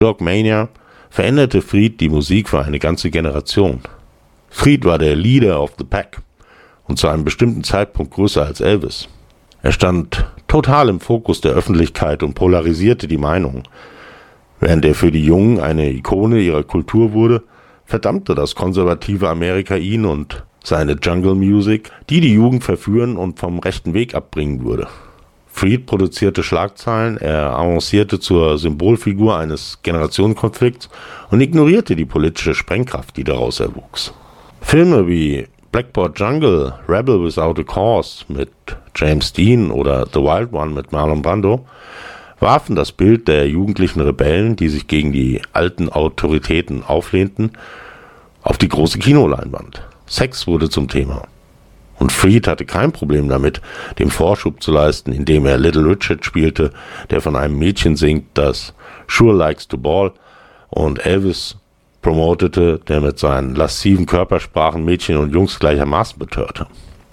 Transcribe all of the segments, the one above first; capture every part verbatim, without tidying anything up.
Dogmania veränderte Fried die Musik für eine ganze Generation. Fried war der Leader of the Pack und zu einem bestimmten Zeitpunkt größer als Elvis. Er stand total im Fokus der Öffentlichkeit und polarisierte die Meinung. Während er für die Jungen eine Ikone ihrer Kultur wurde, verdammte das konservative Amerika ihn und seine Jungle Music, die die Jugend verführen und vom rechten Weg abbringen würde. Fried produzierte Schlagzeilen, er avancierte zur Symbolfigur eines Generationenkonflikts und ignorierte die politische Sprengkraft, die daraus erwuchs. Filme wie Blackboard Jungle, Rebel Without a Cause mit James Dean oder The Wild One mit Marlon Brando warfen das Bild der jugendlichen Rebellen, die sich gegen die alten Autoritäten auflehnten, auf die große Kinoleinwand. Sex wurde zum Thema. Und Fried hatte kein Problem damit, dem Vorschub zu leisten, indem er Little Richard spielte, der von einem Mädchen singt, das Sure Likes to Ball, und Elvis promotete, der mit seinen lasziven Körpersprachen Mädchen und Jungs gleichermaßen betörte.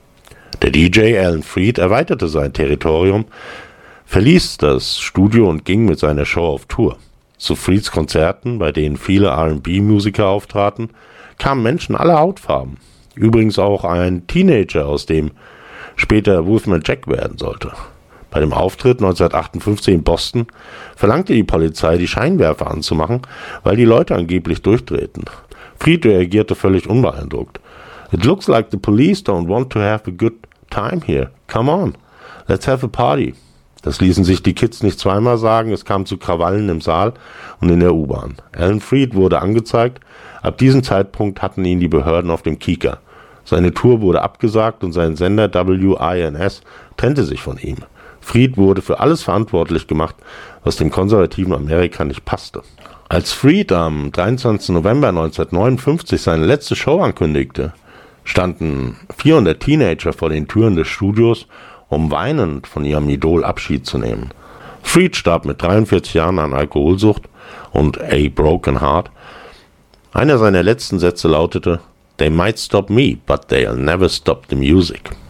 Der D J Alan Freed erweiterte sein Territorium, verließ das Studio und ging mit seiner Show auf Tour. Zu Freeds Konzerten, bei denen viele R and B-Musiker auftraten, kamen Menschen aller Hautfarben. Übrigens auch ein Teenager, aus dem später Wolfman Jack werden sollte. Bei dem Auftritt neunzehnhundertachtundfünfzig in Boston verlangte die Polizei, die Scheinwerfer anzumachen, weil die Leute angeblich durchdrehten. Fried reagierte völlig unbeeindruckt. "It looks like the police don't want to have a good time here. Come on, let's have a party." Das ließen sich die Kids nicht zweimal sagen, es kam zu Krawallen im Saal und in der U-Bahn. Alan Freed wurde angezeigt, ab diesem Zeitpunkt hatten ihn die Behörden auf dem Kieker. Seine Tour wurde abgesagt und sein Sender W I N S trennte sich von ihm. Fried wurde für alles verantwortlich gemacht, was dem konservativen Amerika nicht passte. Als Fried am dreiundzwanzigsten November neunzehnhundertneunundfünfzig seine letzte Show ankündigte, standen vierhundert Teenager vor den Türen des Studios, um weinend von ihrem Idol Abschied zu nehmen. Fried starb mit dreiundvierzig Jahren an Alkoholsucht und a broken heart. Einer seiner letzten Sätze lautete: "They might stop me, but they'll never stop the music."